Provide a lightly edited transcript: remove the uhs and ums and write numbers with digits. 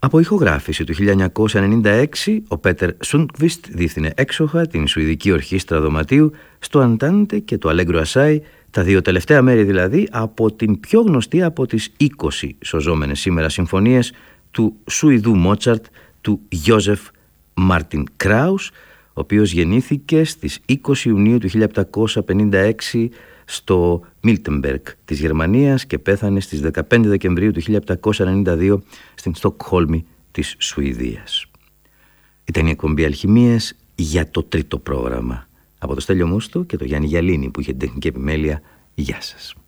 Από ηχογράφηση του 1996, ο Πέτερ Σούντκβιστ διεύθυνε έξοχα την Σουηδική Ορχήστρα Δωματίου στο Αντάντε και το Αλέγκρο Ασάι, τα δύο τελευταία μέρη δηλαδή από την πιο γνωστή από τις 20 σωζόμενες σήμερα συμφωνίες του Σουηδού Μότσαρτ, του Γιόζεφ Μάρτιν Κράους, ο οποίος γεννήθηκε στις 20 Ιουνίου του 1756 στο Μίλτεμπεργκ της Γερμανίας και πέθανε στις 15 Δεκεμβρίου του 1792 στην Στοκχόλμη της Σουηδίας. Ήταν η εκπομπή Αλχημίες για το τρίτο πρόγραμμα. Από το Στέλιο Μούστο και το Γιάννη Γιαλίνη που είχε την τεχνική επιμέλεια. Γεια σας.